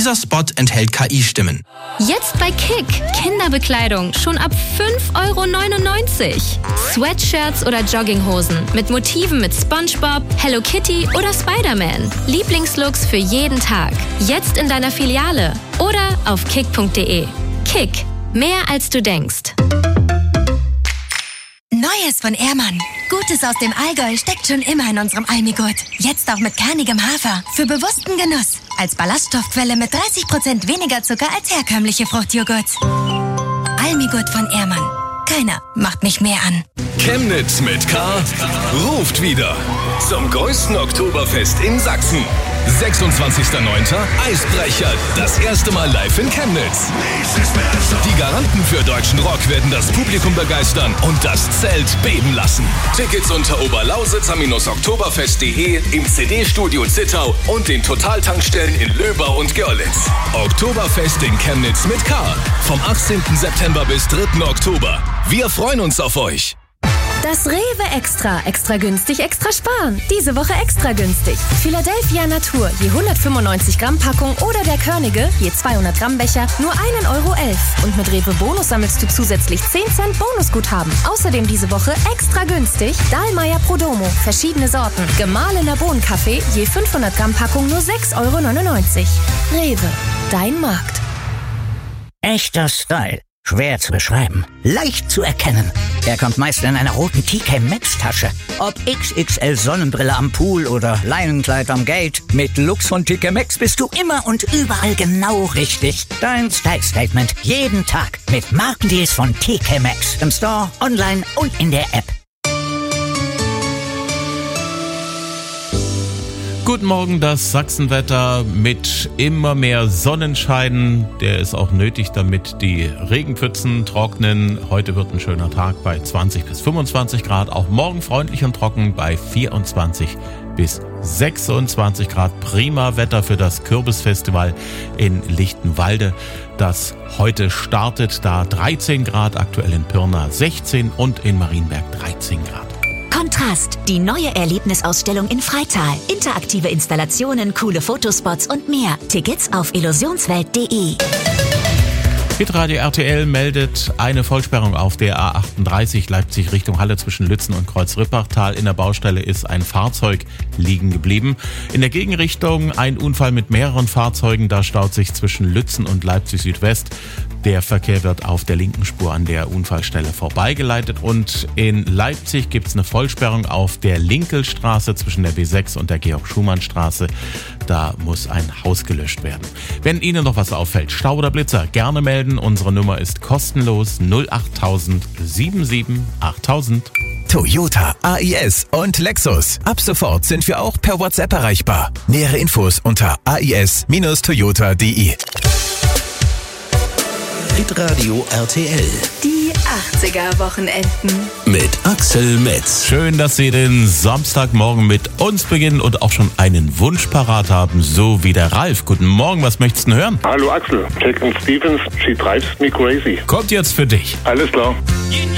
Dieser Spot enthält KI-Stimmen. Jetzt bei Kick. Kinderbekleidung schon ab 5,99 €. Sweatshirts oder Jogginghosen mit Motiven mit SpongeBob, Hello Kitty oder Spider-Man. Lieblingslooks für jeden Tag. Jetzt in deiner Filiale oder auf kick.de. Kick. Mehr als du denkst. Neues von Ehrmann. Gutes aus dem Allgäu steckt schon immer in unserem Almigurt. Jetzt auch mit kernigem Hafer. Für bewussten Genuss. Als Ballaststoffquelle mit 30% weniger Zucker als herkömmliche Fruchtjoghurts. Almigurt von Ehrmann. Keiner macht mich mehr an. Chemnitz mit K ruft wieder zum größten Oktoberfest in Sachsen. 26.09. Eisbrecher, das erste Mal live in Chemnitz. Die Garanten für deutschen Rock werden das Publikum begeistern und das Zelt beben lassen. Tickets unter oberlausitzer-oktoberfest.de, im CD-Studio Zittau und den Totaltankstellen in Löbau und Görlitz. Oktoberfest in Chemnitz mit K. Vom 18. September bis 3. Oktober. Wir freuen uns auf euch. Das Rewe Extra. Extra günstig, extra sparen. Diese Woche extra günstig. Philadelphia Natur, je 195 Gramm Packung oder der Körnige, je 200 Gramm Becher, nur 1,11 €. Und mit Rewe Bonus sammelst du zusätzlich 10 Cent Bonusguthaben. Außerdem diese Woche extra günstig Dahlmeier Prodomo, verschiedene Sorten. Gemahlener Bohnenkaffee, je 500 Gramm Packung, nur 6,99 €. Rewe, dein Markt. Echter Style. Schwer zu beschreiben, leicht zu erkennen. Er kommt meist in einer roten TK Maxx Tasche. Ob XXL Sonnenbrille am Pool oder Leinenkleid am Gate, mit Looks von TK Maxx bist du immer und überall genau richtig. Dein Style Statement jeden Tag mit Markendeals von TK Maxx. Im Store, online und in der App. Guten Morgen, das Sachsenwetter mit immer mehr Sonnenschein. Der ist auch nötig, damit die Regenpfützen trocknen. Heute wird ein schöner Tag bei 20 bis 25 Grad. Auch morgen freundlich und trocken bei 24 bis 26 Grad. Prima Wetter für das Kürbisfestival in Lichtenwalde, das heute startet. Da 13 Grad, aktuell in Pirna 16 und in Marienberg 13 Grad. Kontrast, die neue Erlebnisausstellung in Freital. Interaktive Installationen, coole Fotospots und mehr. Tickets auf illusionswelt.de. Hitradio RTL meldet eine Vollsperrung auf der A38 Leipzig Richtung Halle zwischen Lützen und Kreuzrippachtal. In der Baustelle ist ein Fahrzeug liegen geblieben. In der Gegenrichtung ein Unfall mit mehreren Fahrzeugen. Da staut sich zwischen Lützen und Leipzig Südwest. Der Verkehr wird auf der linken Spur an der Unfallstelle vorbeigeleitet. Und in Leipzig gibt es eine Vollsperrung auf der Linkelstraße zwischen der B6 und der Georg-Schumann-Straße. Da muss ein Haus gelöscht werden. Wenn Ihnen noch was auffällt, Stau oder Blitzer, gerne melden. Unsere Nummer ist kostenlos 08000 77 8000. Toyota, AIS und Lexus. Ab sofort sind wir auch per WhatsApp erreichbar. Nähere Infos unter ais-toyota.de. Hitradio RTL. Die 80er-Wochenenden. Mit Axel Metz. Schön, dass Sie den Samstagmorgen mit uns beginnen und auch schon einen Wunsch parat haben, so wie der Ralf. Guten Morgen, was möchtest du denn hören? Hallo Axel, Jack and Stevens, She Drives Me Crazy. Kommt jetzt für dich. Alles klar.